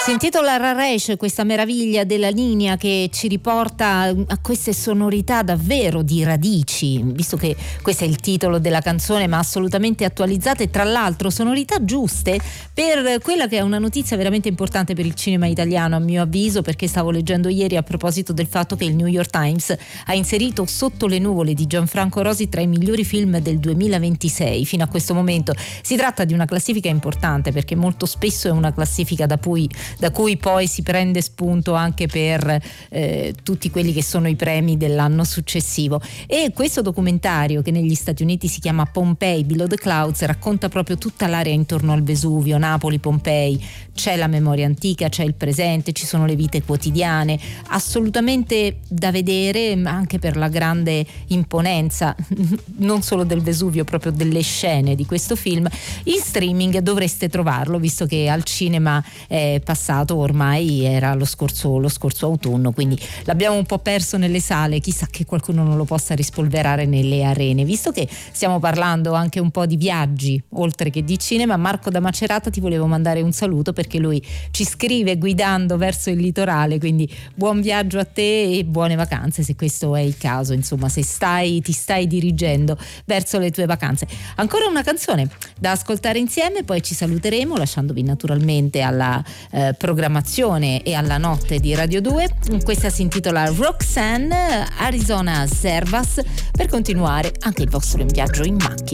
Si intitola Raresh, questa meraviglia della linea che ci riporta a queste sonorità davvero di radici, visto che questo è il titolo della canzone, ma assolutamente attualizzate, tra l'altro sonorità giuste per quella che è una notizia veramente importante per il cinema italiano, a mio avviso, perché stavo leggendo ieri a proposito del fatto che il New York Times ha inserito Sotto le nuvole di Gianfranco Rosi tra i migliori film del 2026 fino a questo momento. Si tratta di una classifica importante perché molto spesso è una classifica da cui poi si prende spunto anche per tutti quelli che sono i premi dell'anno successivo. E questo documentario, che negli Stati Uniti si chiama Pompeii Below the Clouds, racconta proprio tutta l'area intorno al Vesuvio, Napoli, Pompei. C'è la memoria antica, c'è il presente, ci sono le vite quotidiane, assolutamente da vedere anche per la grande imponenza non solo del Vesuvio, proprio delle scene di questo film. In streaming dovreste trovarlo, visto che al cinema è passato, ormai era lo scorso autunno, quindi l'abbiamo un po' perso nelle sale, chissà che qualcuno non lo possa rispolverare nelle arene. Visto che stiamo parlando anche un po' di viaggi oltre che di cinema, Marco da Macerata ti volevo mandare un saluto perché lui ci scrive guidando verso il litorale, quindi buon viaggio a te e buone vacanze, se questo è il caso, insomma, se ti stai dirigendo verso le tue vacanze. Ancora una canzone da ascoltare insieme, poi ci saluteremo lasciandovi naturalmente alla programmazione e alla notte di Radio 2. Questa si intitola Roxanne, Arizona Servas, per continuare anche il vostro viaggio in macchina.